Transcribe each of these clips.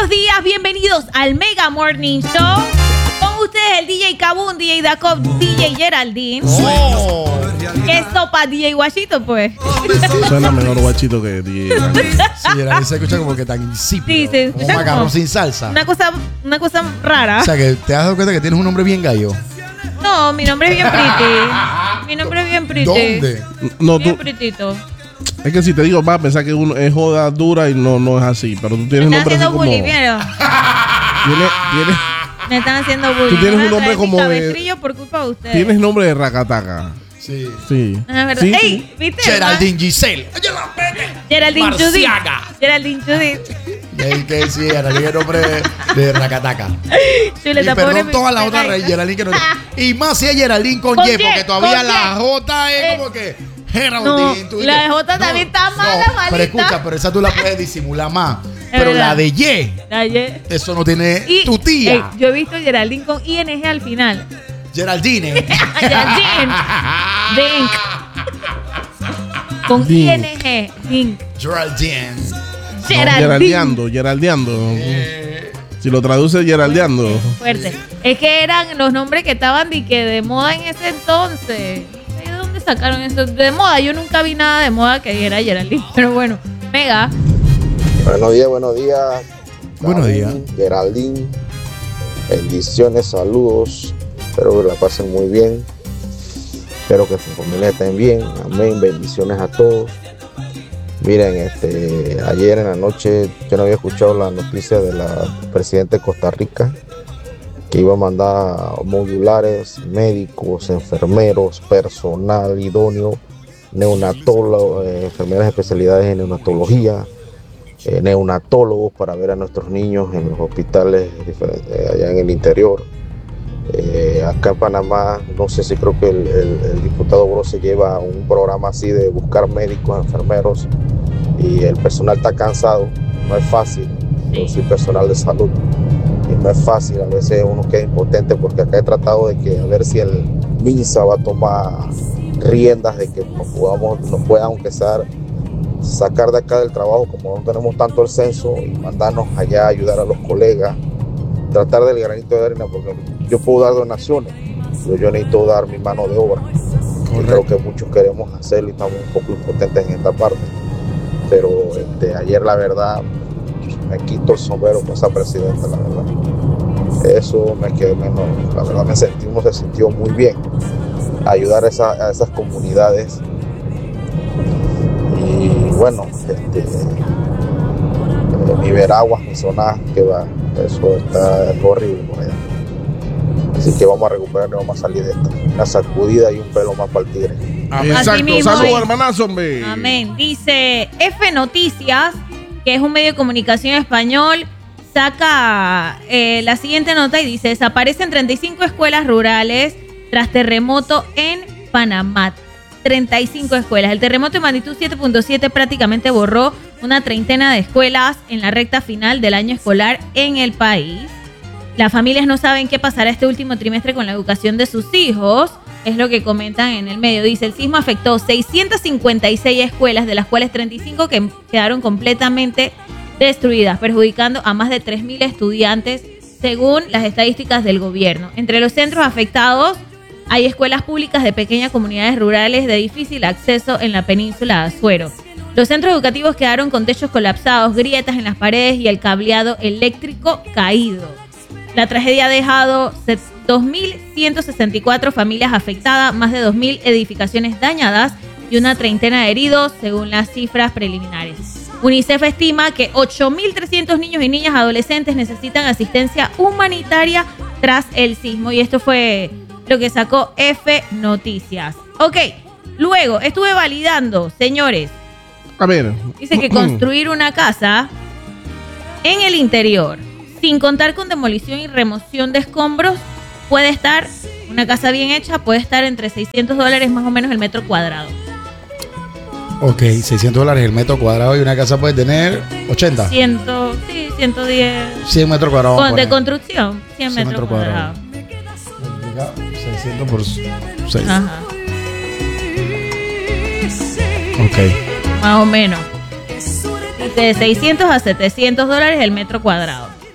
buenos días, bienvenidos al Mega Morning Show. Con ustedes el DJ Kabun, DJ Dacob, DJ Geraldine. ¿Qué sopa, DJ Guachito, pues? Suena mejor Guachito que DJ Geraldine. Sí, Geraldine se escucha como que tan insípido. Sí, se como escucha macarrón como sin salsa. Una cosa rara. O sea, que te has dado cuenta que tienes un nombre bien gallo. No, mi nombre es bien pretty. Mi nombre es bien pretty. ¿Dónde? No, Bien tú, pretito. es que si te digo, vas a pensar que uno es joda dura y no es así. Pero tú tienes Me un están nombre así haciendo como. bullying, ¿vieron? Tienes, Me están haciendo bullying. Tú tienes un Van a nombre traer mi como de- cabestrillo por culpa de ustedes. tienes nombre de racataca. Sí. Sí. No, es verdad. Sí, ¡Ey! sí. ¿Viste? Geraldine Giselle. Geraldine Judith. Marciaga. Geraldine Judith. Y ahí que sí, Geraldine es el nombre de Racataca. Chuleta, Y pobre perdón mi todas las otras pegadita. Geraldine que no. Y más si es Geraldine con Con Y, Y, porque todavía con la Y. J es como que Geraldine. No, tú la dices, J también está mala, malita. Pero escucha, pero esa tú la puedes disimular más. Pero verdad. la de Y, Ayer. eso no tiene Y, tu tía. ey, yo he visto Geraldine con ING al final. Geraldine. Geraldine. Dink. Con Dink. ING. Dink. Geraldine. Geraldine. Geraldeando. Si lo traduce Geraldeando. Fuerte. Es que eran los nombres que estaban de moda en ese entonces. No sé de dónde sacaron eso de moda. Yo nunca vi nada de moda que diera Geraldine. Pero bueno, Mega. Buenos días, buenos días. Buenos días. Geraldine. Bendiciones, saludos. Espero que la pasen muy bien. Espero que sus familias estén bien. Amén. Bendiciones a todos. Miren, ayer en la noche yo no había escuchado la noticia de la presidenta de Costa Rica que iba a mandar modulares, médicos, enfermeros, personal idóneo, neonatólogos, enfermeras de especialidades en neonatología, neonatólogos para ver a nuestros niños en los hospitales allá en el interior. Acá en Panamá, no sé si creo que el diputado Brose lleva un programa así de buscar médicos, enfermeros, y el personal está cansado, no es fácil, yo soy personal de salud, y no es fácil, a veces uno queda impotente porque acá he tratado de que a ver si el MINSA va a tomar riendas de que nos pueda aunque sea sacar de acá del trabajo, como no tenemos tanto el censo, y mandarnos allá a ayudar a los colegas, tratar del granito de arena, porque yo puedo dar donaciones, pero yo necesito dar mi mano de obra. Y creo que muchos queremos hacerlo y estamos un poco impotentes en esta parte. Pero ayer la verdad me quito el sombrero con esa presidenta, la verdad. Eso me quedé menos, la verdad uno se sintió muy bien. Ayudar a esas comunidades. Y bueno, mi Veraguas, mi zona que va, eso está horrible por allá. Así que vamos a recuperar y vamos a salir de esta. Una sacudida y un pelo más para el tigre. Exacto. mismo Saludos, es. hermanazo, hombre. Amén. Dice F Noticias, que es un medio de comunicación español, saca la siguiente nota y dice: desaparecen 35 escuelas rurales tras terremoto en Panamá. 35 escuelas. El terremoto de magnitud 7.7 prácticamente borró una treintena de escuelas en la recta final del año escolar en el país. Las familias no saben qué pasará este último trimestre con la educación de sus hijos. Es lo que comentan en el medio. Dice, el sismo afectó 656 escuelas, de las cuales 35 que quedaron completamente destruidas, perjudicando a más de 3.000 estudiantes, según las estadísticas del gobierno. Entre los centros afectados hay escuelas públicas de pequeñas comunidades rurales de difícil acceso en la península de Azuero. Los centros educativos quedaron con techos colapsados, grietas en las paredes y el cableado eléctrico caído. La tragedia ha dejado 2.164 familias afectadas, más de 2.000 edificaciones dañadas y una treintena de heridos, según las cifras preliminares. UNICEF estima que 8.300 niños y niñas adolescentes necesitan asistencia humanitaria tras el sismo. Y esto fue lo que sacó F Noticias. Ok, luego estuve validando, señores. A ver. Dice que construir una casa en el interior, sin contar con demolición y remoción de escombros, puede estar, una casa bien hecha, puede estar entre $600 más o menos el metro cuadrado. Ok, $600 el metro cuadrado y una casa puede tener 80. 110. 100 metros cuadrados. De construcción, 100 metros metros cuadrados. 600 por 6. Ajá, Ok. más o menos. Dice de $600 a $700 el metro cuadrado.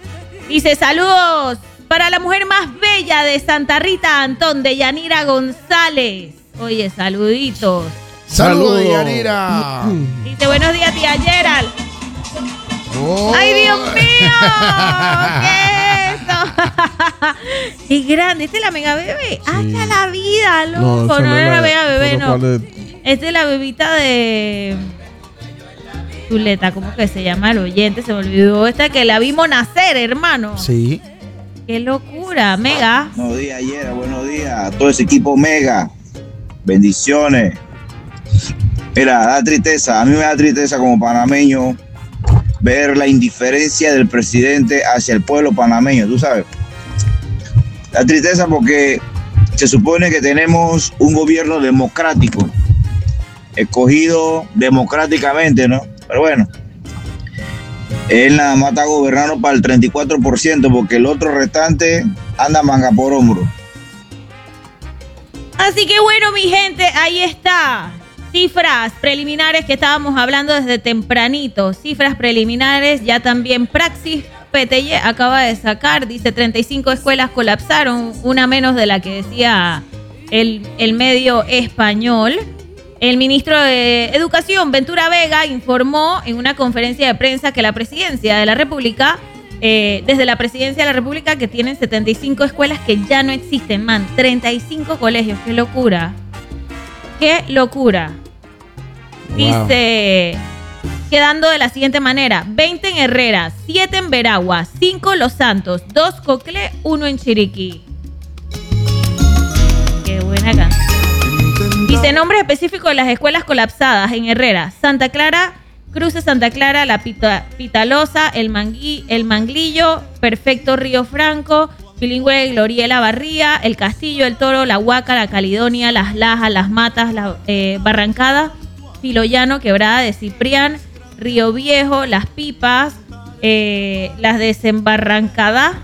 Dice, saludos para la mujer más bella de Santa Rita, Antón, de Yanira González. Oye, saluditos. Saludos, Yanira. Dice, buenos días, tía Gerald. Oh. ¡Ay, Dios mío! ¿Qué es eso? ¡Qué grande! ¿Esta es la mega bebé? Sí. ¡Hasta la vida, loco! esa No era la mega bebé, no. ¿cuál es? Esta es la bebita de... Zuleta, ¿cómo que se llama el oyente? Se me olvidó. Esta que la vimos nacer, hermano. Sí. ¡Qué locura! Mega. Buenos días, Yera. Buenos días a todo ese equipo Mega. Bendiciones. Mira, da tristeza. A mí me da tristeza como panameño ver la indiferencia del presidente hacia el pueblo panameño, tú sabes. Da tristeza porque se supone que tenemos un gobierno democrático, escogido democráticamente, ¿no? Pero bueno, él nada más está gobernando para el 34% porque el otro restante anda manga por hombro. Así que bueno, mi gente, ahí está. Cifras preliminares que estábamos hablando desde tempranito. Cifras preliminares, ya también Praxis PTY acaba de sacar. Dice 35 escuelas colapsaron, una menos de la que decía el medio español. El ministro de Educación, Ventura Vega, informó en una conferencia de prensa que la presidencia de la República, desde la presidencia de la República, que tienen 75 escuelas que ya no existen, 35 colegios. ¡Qué locura! ¡Qué locura! Wow. Dice, quedando de la siguiente manera: 20 en Herrera, 7 en Veraguas, 5 Los Santos, 2 Coclé, 1 en Chiriquí. ¡Qué buena canción! Dice, nombres específicos de las escuelas colapsadas en Herrera: Santa Clara, Cruces Santa Clara, La Pitalosa, el Manglillo, Perfecto Río Franco, Bilingüe Gloriela Barría, El Castillo, El Toro, La Huaca, La Caledonia, Las Lajas, Las Matas, la Barrancada, Filoyano, Quebrada de Ciprián, Río Viejo, Las Pipas, Las Desembarrancadas,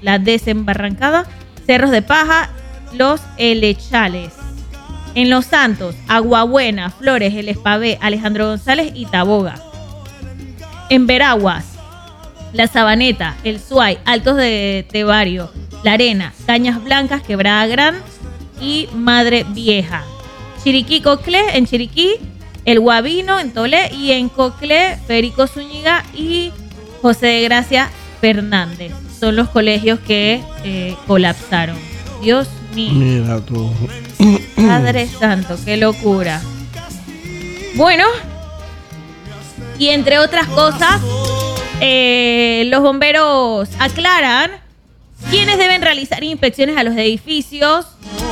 Cerros de Paja, Los Helechales. En Los Santos, Aguabuena, Flores, El Espavé, Alejandro González y Taboga. En Veraguas, La Sabaneta, El Suay, Altos de Tebario, La Arena, Cañas Blancas, Quebrada Gran y Madre Vieja. Chiriquí, Coclé, en Chiriquí, El Guabino, en Tolé, y en Coclé, Federico Zúñiga y José de Gracia Fernández. Son los colegios que colapsaron. Dios mío. Mira tú. Padre Santo, qué locura. Bueno, y entre otras cosas, los bomberos aclaran quiénes deben realizar inspecciones a los edificios.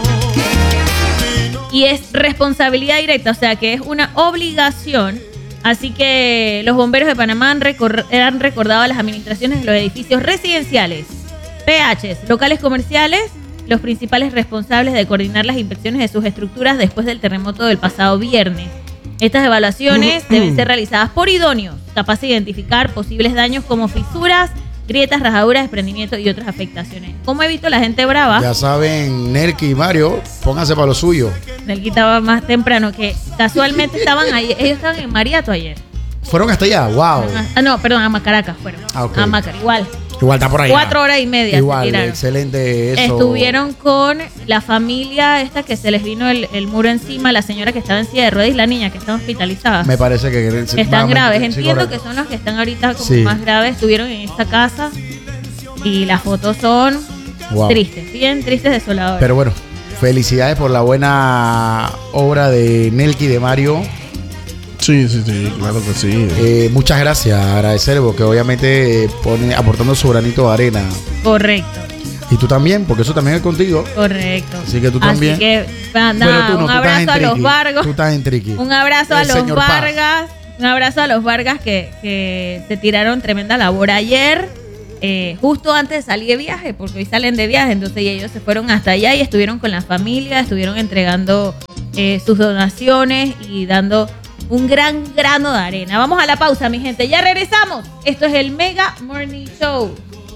Y es responsabilidad directa, o sea que es una obligación. Así que los bomberos de Panamá han recordado a las administraciones de los edificios residenciales, PHs, locales comerciales, los principales responsables de coordinar las inspecciones de sus estructuras después del terremoto del pasado viernes. Estas evaluaciones deben ser realizadas por idóneos, capaces de identificar posibles daños como fisuras, grietas, rajaduras, desprendimientos y otras afectaciones. ¿Cómo evito la gente brava? Ya saben, Nerky y Mario, pónganse para lo suyo. Nerky estaba más temprano, que casualmente estaban ahí. Ellos estaban en Mariato ayer. ¿Fueron hasta allá? ¡Wow! No, perdón, a Macaracas fueron. Ok. A Macaracas, igual. Igual está por ahí. 4 horas y media. Igual, excelente eso. Estuvieron con la familia esta que se les vino el muro encima, la señora que estaba en silla de ruedas y la niña que está hospitalizada. Me parece que están graves. Sí, Entiendo correcto. que son los que están ahorita como Sí. más graves. Estuvieron en esta casa y las fotos son tristes, bien tristes, desoladoras. Pero bueno, felicidades por la buena obra de Nelky y de Mario. Sí, claro que sí. Muchas gracias, agradecer porque obviamente pone aportando su granito de arena. Correcto. Y tú también, porque eso también es contigo. Correcto. Así que tú también. Así que nada, Bueno, tú no, un tú abrazo estás a en los Triqui. Vargas. Tú estás en Triqui. Un abrazo a El los señor Vargas. Un abrazo a los Vargas que se tiraron tremenda labor ayer, justo antes de salir de viaje, porque hoy salen de viaje, entonces ellos se fueron hasta allá y estuvieron con la familia, estuvieron entregando sus donaciones y dando un gran grano de arena. Vamos a la pausa, mi gente. Ya regresamos. Esto es el Mega Morning Show.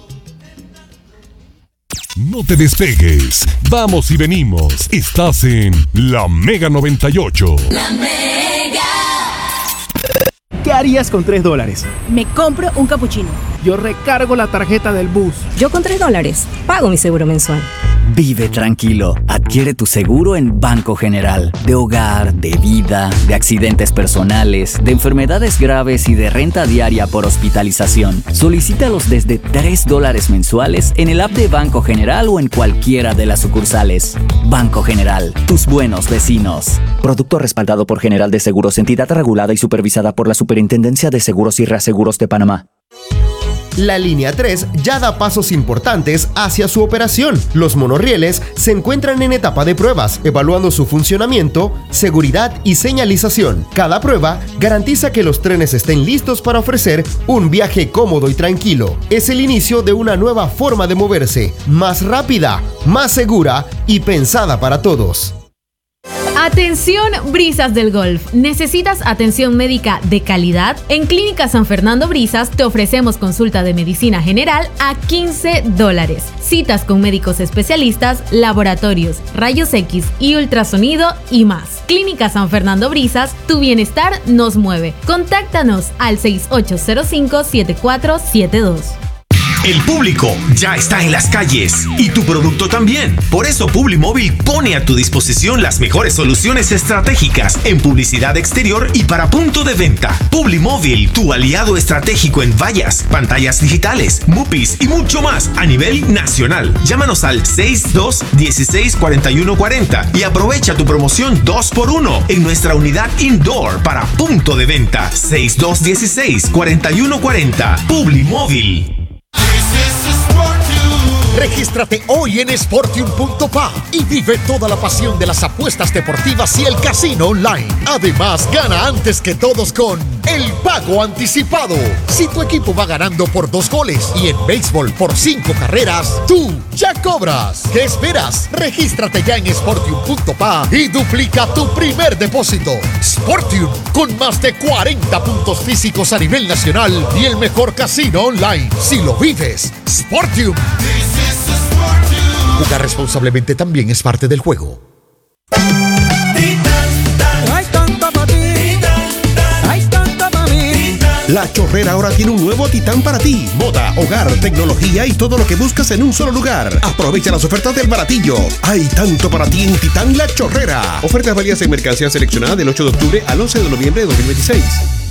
No te despegues. Vamos y venimos. Estás en La Mega 98. La Mega. ¿Qué harías con $3? Me compro un capuchino. yo recargo la tarjeta del bus. Yo con $3 pago mi seguro mensual. Vive tranquilo. Adquiere tu seguro en Banco General. De hogar, de vida, de accidentes personales, de enfermedades graves y de renta diaria por hospitalización. Solicítalos desde $3 mensuales en el app de Banco General o en cualquiera de las sucursales. Banco General, tus buenos vecinos. Producto respaldado por General de Seguros, entidad regulada y supervisada por la Superintendencia de Seguros y Reaseguros de Panamá. La línea 3 ya da pasos importantes hacia su operación. Los monorrieles se encuentran en etapa de pruebas, evaluando su funcionamiento, seguridad y señalización. Cada prueba garantiza que los trenes estén listos para ofrecer un viaje cómodo y tranquilo. Es el inicio de una nueva forma de moverse, más rápida, más segura y pensada para todos. Atención Brisas del Golf. ¿Necesitas atención médica de calidad? En Clínica San Fernando Brisas te ofrecemos consulta de medicina general a $15. Citas con médicos especialistas, laboratorios, rayos X y ultrasonido y más. Clínica San Fernando Brisas, tu bienestar nos mueve. Contáctanos al 6805-7472. El público ya está en las calles y tu producto también. Por eso Publimóvil pone a tu disposición las mejores soluciones estratégicas en publicidad exterior y para punto de venta. Publimóvil, tu aliado estratégico en vallas, pantallas digitales, MUPIs y mucho más a nivel nacional. Llámanos al 6216-4140 y aprovecha tu promoción 2x1 en nuestra unidad indoor para punto de venta. 6216-4140. Publimóvil. Regístrate hoy en Sportium.pa y vive toda la pasión de las apuestas deportivas y el casino online. Además, gana antes que todos con el pago anticipado. Si tu equipo va ganando por 2 goles y en béisbol por 5 carreras, tú ya cobras. ¿Qué esperas? Regístrate ya en Sportium.pa y duplica tu primer depósito. Sportium, con más de 40 puntos físicos a nivel nacional y el mejor casino online. Si lo vives, Sportium. Jugar responsablemente también es parte del juego. La Chorrera ahora tiene un nuevo Titán para ti. Moda, hogar, tecnología y todo lo que buscas en un solo lugar. Aprovecha las ofertas del baratillo. Hay tanto para ti en Titán La Chorrera. Ofertas válidas en mercancía seleccionada del 8 de octubre al 11 de noviembre de 2026.